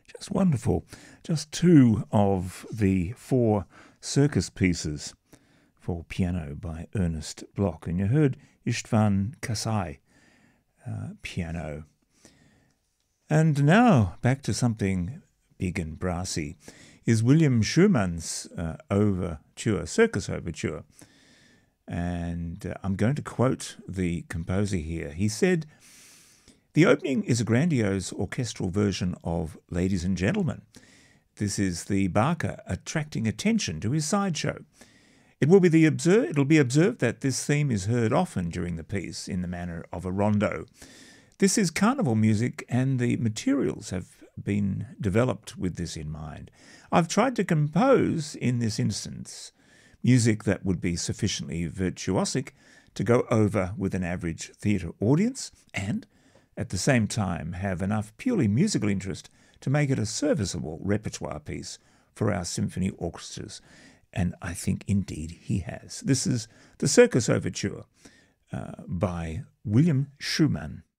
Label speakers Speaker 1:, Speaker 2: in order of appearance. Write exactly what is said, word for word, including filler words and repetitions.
Speaker 1: Just wonderful. Just two of the four circus pieces for piano by Ernest Bloch. And you heard István Kasai, uh, piano. And now back to something big and brassy is William Schumann's uh, overture, circus overture. And uh, I'm going to quote the composer here. He said, "The opening is a grandiose orchestral version of Ladies and Gentlemen. This is the Barker attracting attention to his sideshow. It will be the observe, it'll be observed that this theme is heard often during the piece in the manner of a rondo. This is carnival music, and the materials have been developed with this in mind. I've tried to compose, in this instance, music that would be sufficiently virtuosic to go over with an average theatre audience and, at the same time, have enough purely musical interest to make it a serviceable repertoire piece for our symphony orchestras." And I think indeed he has. This is the Circus Overture uh, by William Schumann.